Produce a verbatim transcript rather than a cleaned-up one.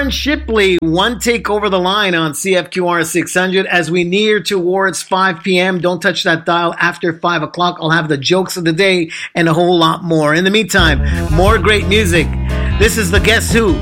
Aaron Shipley, One Take Over the Line on C F Q R six hundred. As we near towards five p.m., don't touch that dial. After five o'clock, I'll have the jokes of the day and a whole lot more. In the meantime, more great music. This is the Guess Who.